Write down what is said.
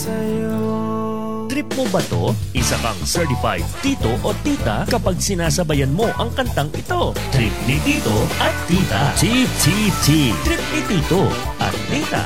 Trip mo ba to? Isa kang certified tito o tita kapag sinasabayan mo ang kantang ito. Trip ni tito at tita. Chip, chip, chip. Trip ni tito at tita.